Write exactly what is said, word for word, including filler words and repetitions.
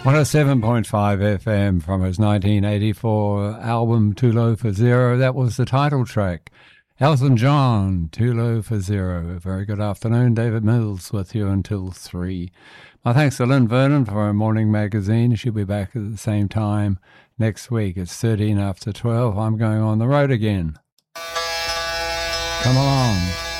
one oh seven point five F M from his nineteen eighty-four album Too Low for Zero. That was the title track. Elton John, Too Low for Zero. A very good afternoon. David Mills with you until three. My thanks to Lynn Vernon for our morning magazine. She'll be back at the same time next week. It's thirteen after twelve. I'm going on the road again. Come along.